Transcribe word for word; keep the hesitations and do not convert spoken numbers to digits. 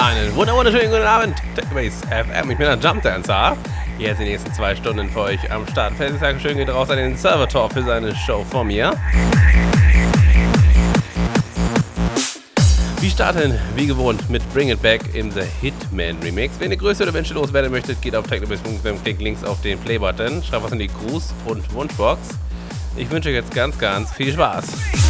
Einen wunder wunderschönen guten Abend, Technobase F M, ich bin der Jump Dancer. Jetzt die nächsten zwei Stunden für euch am Start. Fettes Dankeschön geht raus an den Server für seine Show von mir. Wir starten wie gewohnt mit Bring It Back in the Hitman Remix. Wenn ihr Größe oder Wünsche loswerden möchtet, geht auf technobase punkt com, klickt links auf den Play-Button, schreibt was in die Gruß- und Wunschbox. Ich wünsche euch jetzt ganz, ganz viel Spaß.